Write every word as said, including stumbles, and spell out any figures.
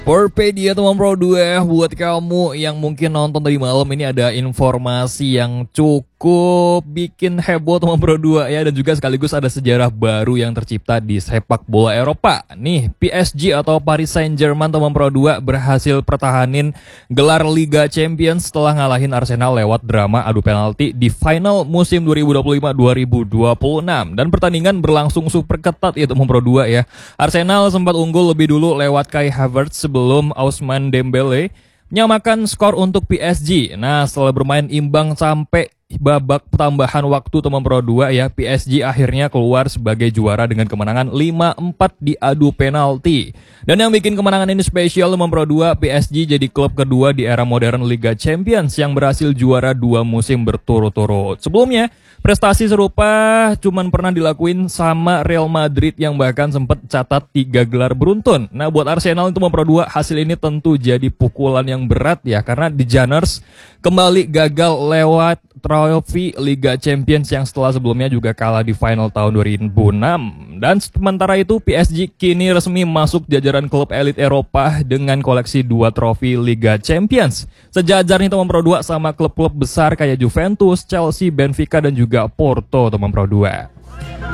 Porpedia teman Pro dua, buat kamu yang mungkin nonton tadi malam ini ada informasi yang cukup bikin heboh teman Pro dua ya, dan juga sekaligus ada sejarah baru yang tercipta di sepak bola Eropa. Nih, P S G atau Paris Saint-Germain teman Pro dua berhasil pertahanin gelar Liga Champions setelah ngalahin Arsenal lewat drama adu penalti di final musim dua ribu dua puluh lima dua ribu dua puluh enam, dan pertandingan berlangsung super ketat ya teman Pro dua ya. Arsenal sempat unggul lebih dulu lewat Kai Havertz sebelum Ousmane Dembele menyamakan skor untuk P S G. Nah, setelah bermain imbang sampai babak tambahan waktu teman Pro dua ya, P S G akhirnya keluar sebagai juara dengan kemenangan lima empat di adu penalti. Dan yang bikin kemenangan ini spesial teman Pro dua, P S G jadi klub kedua di era modern Liga Champions yang berhasil juara dua musim berturut-turut. Sebelumnya, prestasi serupa cuman pernah dilakuin sama Real Madrid yang bahkan sempat catat tiga gelar beruntun. Nah, buat Arsenal itu teman Pro dua, hasil ini tentu jadi pukulan yang berat ya, karena The Gunners kembali gagal lewat trofi Liga Champions yang setelah sebelumnya juga kalah di final tahun dua ribu enam. Dan sementara itu P S G kini resmi masuk jajaran klub elit Eropa dengan koleksi dua trofi Liga Champions. Sejajar nih teman Pro dua sama klub-klub besar kayak Juventus, Chelsea, Benfica dan juga Porto teman Pro dua.